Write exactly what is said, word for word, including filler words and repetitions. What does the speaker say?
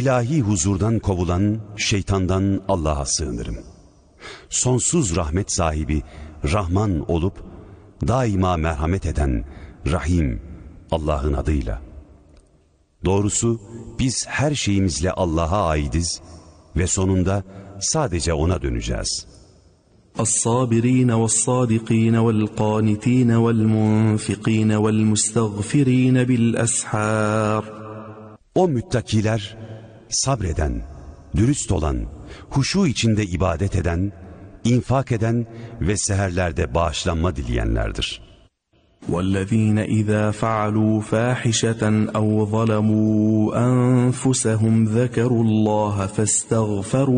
ilahi huzurdan kovulan şeytandan Allah'a sığınırım. Sonsuz rahmet sahibi Rahman olup daima merhamet eden Rahim Allah'ın adıyla. Doğrusu biz her şeyimizle Allah'a aidiz ve sonunda sadece O'na döneceğiz. الصابرين والصادقين والقانتين والمنفقين والمستغفرين بالأسحار. O müttakiler, sabreden, dürüst olan, huşu içinde ibadet eden, infak eden ve seherlerde bağışlanma dileyenlerdir. وَالَّذ۪ينَ اِذَا فَعَلُوا فَاحِشَةً اَوْ ظَلَمُوا أَنفُسَهُمْ ذَكَرُوا اللّٰهَ فَاسْتَغْفَرُوا